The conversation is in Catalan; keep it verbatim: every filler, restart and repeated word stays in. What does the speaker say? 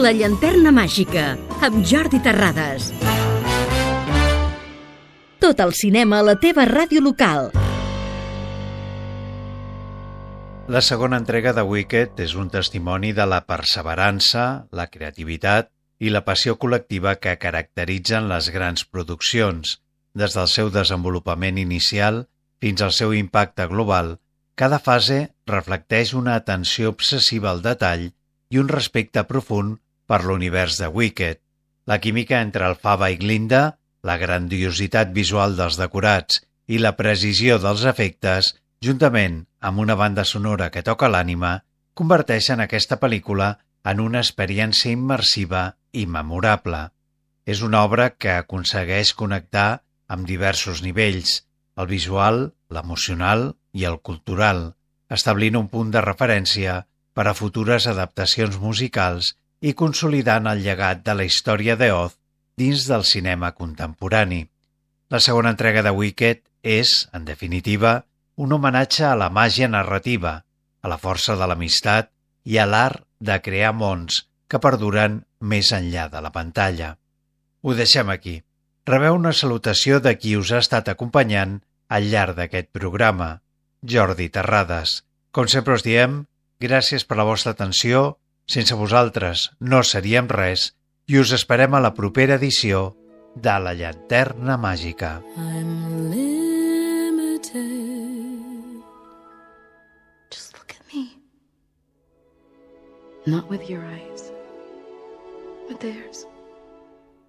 La llanterna màgica, amb Jordi Terrades. Tot el cinema a la teva ràdio local. La segona entrega de Wicked és un testimoni de la perseverança, la creativitat i la passió col·lectiva que caracteritzen les grans produccions. Des del seu desenvolupament inicial fins al seu impacte global, cada fase reflecteix una atenció obsessiva al detall i un respecte profund per l'univers de Wicked. La química entre el Fava i Glinda, la grandiositat visual dels decorats i la precisió dels efectes, juntament amb una banda sonora que toca l'ànima, converteixen aquesta pel·lícula en una experiència immersiva i memorable. És una obra que aconsegueix connectar amb diversos nivells, el visual, l'emocional i el cultural, establint un punt de referència per a futures adaptacions musicals i consolidant el llegat de la història d'Oz dins del cinema contemporani. La segona entrega de Wicked és, en definitiva, un homenatge a la màgia narrativa, a la força de l'amistat i a l'art de crear mons que perduren més enllà de la pantalla. Ho deixem aquí. Rebeu una salutació de qui us ha estat acompanyant al llarg d'aquest programa, Jordi Terrades. Com sempre us diem, gràcies per la vostra atenció, sense vosaltres no seríem res, i us esperem a la propera edició de La Llanterna Màgica. I'm limited. Just look at me. Not with your eyes, with theirs.